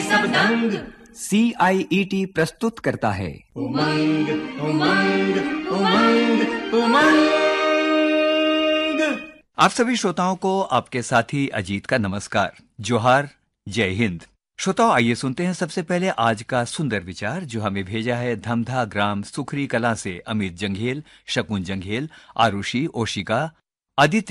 सब दंग। CIET प्रस्तुत करता है उमंग उमंग उमंग उमंग। आप सभी श्रोताओं को आपके साथी अजीत का नमस्कार, जोहार, जय हिंद। श्रोताओं, आइए सुनते हैं सबसे पहले आज का सुंदर विचार जो हमें भेजा है धमधा ग्राम सुखरी कला से अमित जंघेल, शकुन जंघेल, आरुषि, ओशिका, आदित्य